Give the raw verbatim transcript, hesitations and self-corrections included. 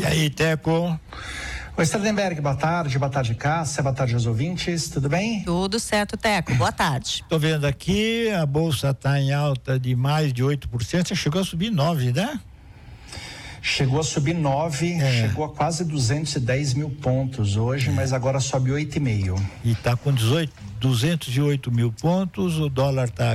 E aí, Teco? Oi, Stradenberg, boa tarde, boa tarde, Cássia, boa tarde aos ouvintes, tudo bem? Tudo certo, Teco, boa tarde. Tô vendo aqui, a bolsa está em alta de mais de oito por cento, você chegou a subir nove, né? Chegou a subir nove, é. chegou a quase duzentos e dez mil pontos hoje, é. mas agora sobe oito vírgula cinco. E está com dezoito, duzentos e oito mil pontos, o dólar está